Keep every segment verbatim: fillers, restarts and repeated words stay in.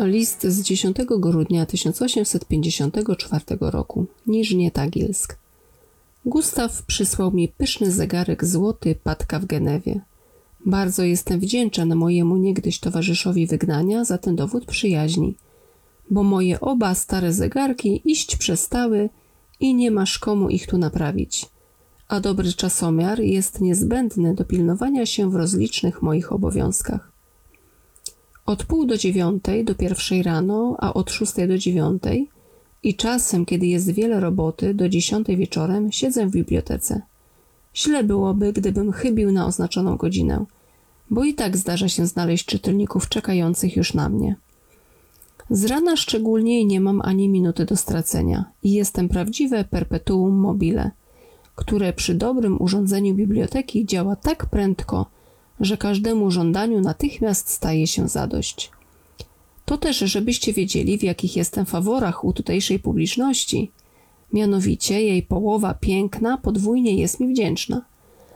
List z dziesiątego grudnia tysiąc osiemset pięćdziesiątego czwartego roku. Niżnie Tagilsk. Gustaw przysłał mi pyszny zegarek złoty Patka w Genewie. Bardzo jestem wdzięczny mojemu niegdyś towarzyszowi wygnania za ten dowód przyjaźni, bo moje oba stare zegarki iść przestały i nie masz komu ich tu naprawić, a dobry czasomiar jest niezbędny do pilnowania się w rozlicznych moich obowiązkach. Od pół do dziewiątej do pierwszej rano, a od szóstej do dziewiątej i czasem, kiedy jest wiele roboty, do dziesiątej wieczorem siedzę w bibliotece. Źle byłoby, gdybym chybił na oznaczoną godzinę, bo i tak zdarza się znaleźć czytelników czekających już na mnie. Z rana szczególnie nie mam ani minuty do stracenia i jestem prawdziwe perpetuum mobile, które przy dobrym urządzeniu biblioteki działa tak prędko, że każdemu żądaniu natychmiast staje się zadość. To też, żebyście wiedzieli, w jakich jestem faworach u tutejszej publiczności. Mianowicie jej połowa piękna podwójnie jest mi wdzięczna.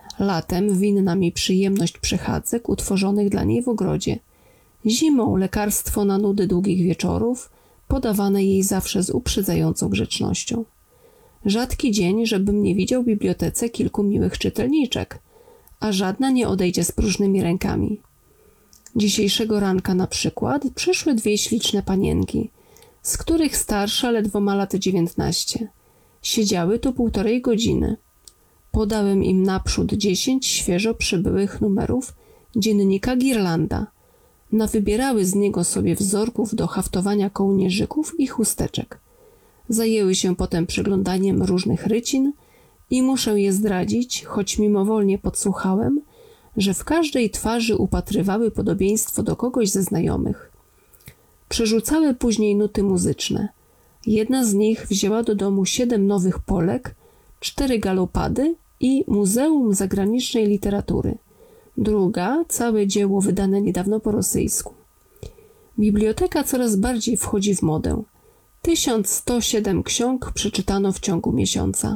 Latem winna mi przyjemność przechadzek utworzonych dla niej w ogrodzie. Zimą lekarstwo na nudy długich wieczorów, podawane jej zawsze z uprzedzającą grzecznością. Rzadki dzień, żebym nie widział w bibliotece kilku miłych czytelniczek, a żadna nie odejdzie z próżnymi rękami. Dzisiejszego ranka na przykład przyszły dwie śliczne panienki, z których starsza ledwo ma lat dziewiętnaście. Siedziały tu półtorej godziny. Podałem im naprzód dziesięć świeżo przybyłych numerów dziennika Girlanda. Nawybierały z niego sobie wzorków do haftowania kołnierzyków i chusteczek. Zajęły się potem przyglądaniem różnych rycin i muszę je zdradzić, choć mimowolnie podsłuchałem, że w każdej twarzy upatrywały podobieństwo do kogoś ze znajomych. Przerzucały później nuty muzyczne. Jedna z nich wzięła do domu siedem nowych Polek, cztery galopady i Muzeum Zagranicznej Literatury. Druga całe dzieło wydane niedawno po rosyjsku. Biblioteka coraz bardziej wchodzi w modę. tysiąc sto siedem ksiąg przeczytano w ciągu miesiąca.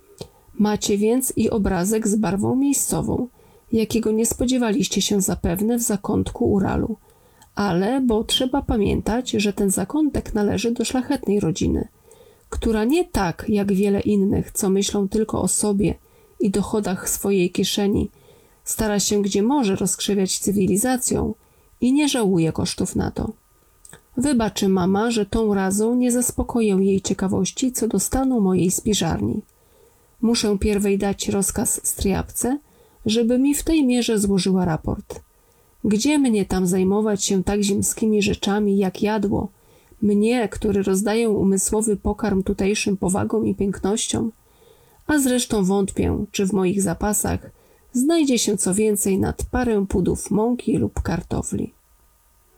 Macie więc i obrazek z barwą miejscową, jakiego nie spodziewaliście się zapewne w zakątku Uralu. Ale, bo trzeba pamiętać, że ten zakątek należy do szlachetnej rodziny, która nie tak jak wiele innych, co myślą tylko o sobie i dochodach swojej kieszeni, stara się gdzie może rozkrzewiać cywilizacją i nie żałuje kosztów na to. Wybaczy mama, że tą razą nie zaspokoję jej ciekawości co do stanu mojej spiżarni. Muszę pierwej dać rozkaz stryjapce, żeby mi w tej mierze złożyła raport. Gdzie mnie tam zajmować się tak ziemskimi rzeczami jak jadło? Mnie, który rozdaję umysłowy pokarm tutejszym powagom i pięknościom? A zresztą wątpię, czy w moich zapasach znajdzie się co więcej nad parę pudów mąki lub kartofli.